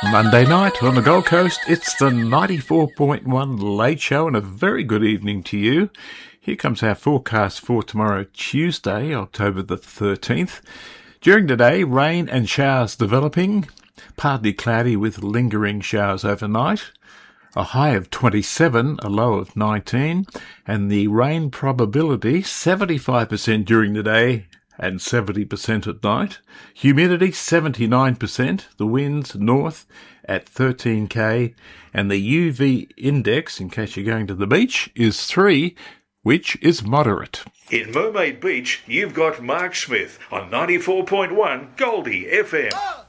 Monday night on the Gold Coast, it's the 94.1 Late Show, and a very good evening to you. Here comes our forecast for tomorrow, Tuesday, October the 13th. During the day, rain and showers developing, partly cloudy with lingering showers overnight. A high of 27, a low of 19, and the rain probability 75% during the day and 70% at night. Humidity 79%, the winds north at 13k, and the UV index, in case you're going to the beach, is 3, which is moderate. In Mermaid Beach, you've got Mark Smith on 94.1 Goldie FM.